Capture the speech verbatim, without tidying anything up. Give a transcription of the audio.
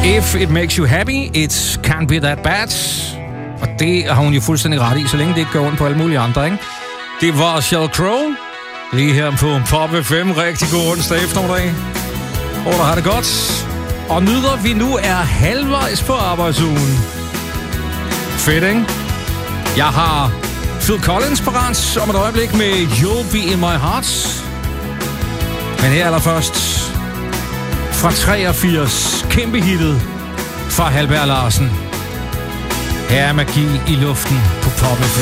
If it makes you happy, it can't be that bad. Og det har hun jo fuldstændig ret i, så længe det ikke går ondt på alle mulige andre, ikke? Det var Sheryl Crow. Lige her på Pop F M. Rigtig god onsdag eftermiddag. Og der har det godt. Og nyder vi nu er halvvejs på arbejdsugen. Fedt, ikke? Jeg har Phil Collins parat om et øjeblik med You'll Be In My Heart. Men her allerførst fra treogfirs, kæmpe hittet fra Halberg Larsen. Her er magi i luften på Pop F M.